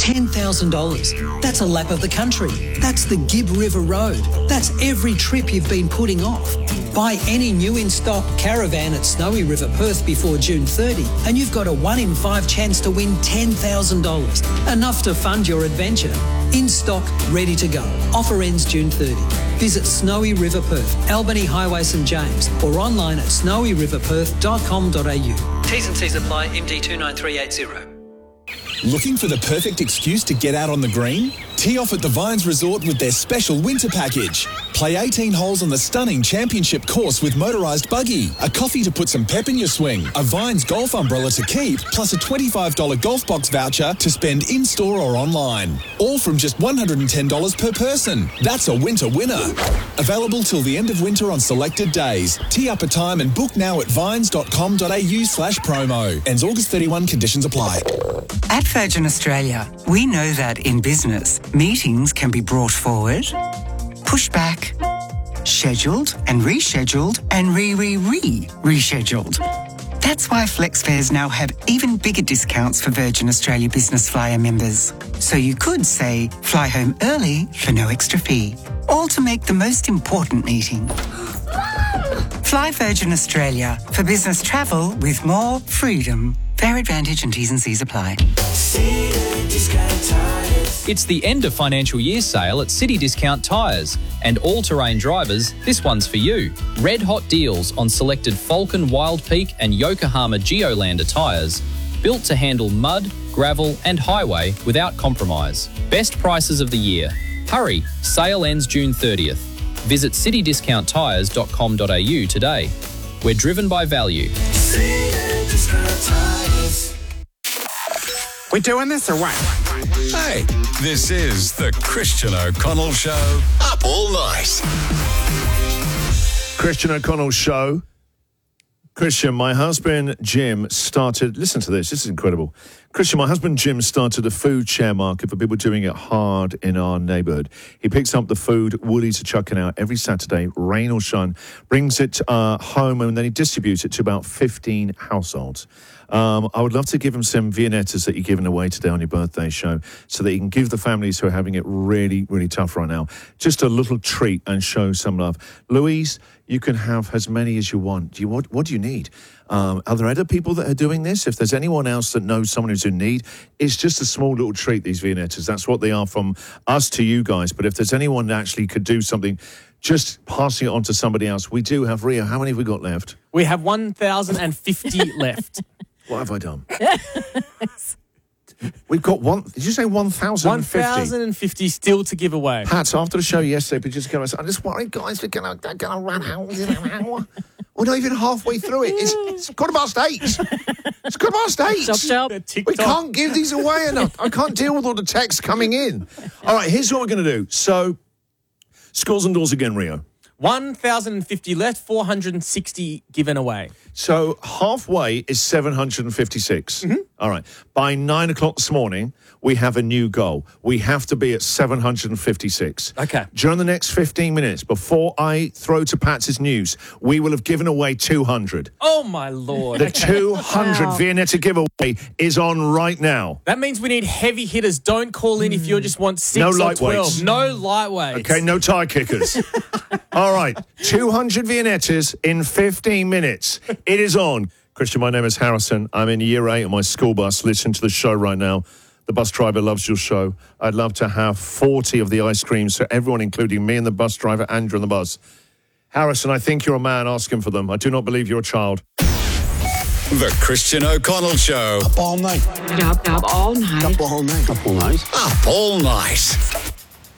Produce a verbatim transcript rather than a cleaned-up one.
ten thousand dollars. That's a lap of the country. That's the Gibb River Road. That's every trip you've been putting off. Buy any new in-stock caravan at Snowy River Perth before June thirtieth and you've got a one in five chance to win ten thousand dollars. Enough to fund your adventure. In stock, ready to go. Offer ends June thirtieth. Visit Snowy River Perth, Albany Highway St James, or online at snowy river perth dot com dot a u. T's and C's apply. M D two nine three eight zero. Looking for the perfect excuse to get out on the green? Tee off at the Vines Resort with their special winter package. Play eighteen holes on the stunning championship course with motorised buggy, a coffee to put some pep in your swing, a Vines golf umbrella to keep, plus a twenty-five dollars golf box voucher to spend in-store or online. All from just one hundred ten dollars per person. That's a winter winner. Available till the end of winter on selected days. Tee up a time and book now at vines dot com dot a u slash promo. Ends August thirty-first, conditions apply. At Virgin Australia, we know that in business, meetings can be brought forward, pushed back, scheduled and rescheduled and re-re-re-rescheduled. That's why FlexFares now have even bigger discounts for Virgin Australia Business Flyer members. So you could say, fly home early for no extra fee, all to make the most important meeting. Fly Virgin Australia for business travel with more freedom. Fair advantage and T's and C's apply. It's the end of financial year sale at City Discount Tyres. And all-terrain drivers, this one's for you. Red hot deals on selected Falcon, Wild Peak and Yokohama Geolander tyres. Built to handle mud, gravel and highway without compromise. Best prices of the year. Hurry, sale ends June thirtieth. Visit city discount tyres dot com dot a u today. We're driven by value. We doing this or what? Hey, this is the Christian O'Connell Show. Up all night. Christian O'Connell Show. Christian, my husband Jim started, listen to this, this is incredible. Christian, my husband Jim started a food share market for people doing it hard in our neighbourhood. He picks up the food Woolies are chucking out every Saturday, rain or shine, brings it uh, home and then he distributes it to about fifteen households. Um, I would love to give him some Viennettas that you're giving away today on your birthday show so that you can give the families who are having it really, really tough right now just a little treat and show some love. Louise, you can have as many as you want. Do you, what, what do you need? Um, are there other people that are doing this? If there's anyone else that knows someone who's in need, it's just a small little treat, these Viennettas. That's what they are from us to you guys. But if there's anyone that actually could do something, just passing it on to somebody else. We do have, Rio, how many have we got left? We have one thousand fifty left. What have I done? We've got one. Did you say one thousand fifty? one thousand fifty still to give away. Pat, after the show yesterday, we just going to I'm just worried, guys, we're going to going to run out in an hour. We're not even halfway through it. It's, it's quarter past eight. It's quarter past eight. Chop, chop. We can't give these away enough. I can't deal with all the texts coming in. All right, here's what we're going to do. So, scores and doors again, Rio. one thousand fifty left, four hundred sixty given away. So halfway is seven hundred fifty-six. Mm-hmm. All right. By nine o'clock this morning, we have a new goal. We have to be at seven hundred fifty-six. Okay. During the next fifteen minutes, before I throw to Pat's news, we will have given away two hundred. Oh, my Lord. The okay. two hundred wow. Viennetta giveaway is on right now. That means we need heavy hitters. Don't call in mm. if you just want six no or twelve. Lightweights. No lightweights. Okay, no tie kickers. All right. two hundred Viennettas in fifteen minutes. It is on. Christian, my name is Harrison. I'm in year eight on my school bus. Listen to the show right now. The bus driver loves your show. I'd love to have forty of the ice creams for everyone, including me and the bus driver, Andrew, on the bus. Harrison, I think you're a man asking for them. I do not believe you're a child. The Christian O'Connell Show. Up all night. Up, up all night. Up all night. Up all night. Up all night.